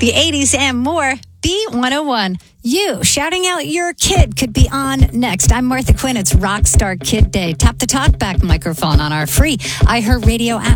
The 80s and more. B101. You shouting out your kid could be on next. I'm Martha Quinn. It's Rockstar Kid Day. Tap the talkback microphone on our free iHeartRadio app.